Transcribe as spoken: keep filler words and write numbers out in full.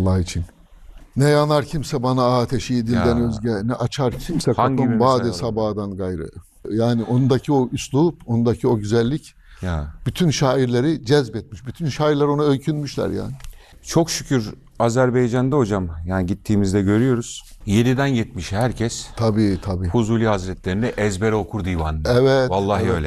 Allah için. Ne yanar kimse bana ateşi dilden Ya. özge, ne açar kimse Hangi kapım bir bade misal sabahdan gayrı. Yani ondaki o üslup, ondaki o güzellik Ya. bütün şairleri cezbetmiş. Bütün şairler ona öykünmüşler yani. Çok şükür Azerbaycan'da hocam, yani gittiğimizde görüyoruz. yediden yetmişe herkes Tabii tabii. Fuzuli Hazretlerini ezbere okur divanını. Evet. Vallahi evet. öyle.